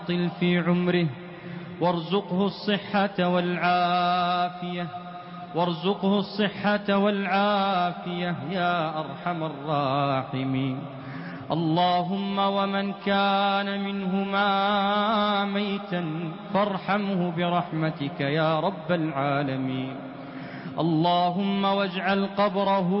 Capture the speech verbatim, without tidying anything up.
طل في عمره وارزقه الصحة والعافية وارزقه الصحة والعافية يا أرحم الراحمين. اللهم ومن كان منهما ميتا فارحمه برحمتك يا رب العالمين. اللهم واجعل قبره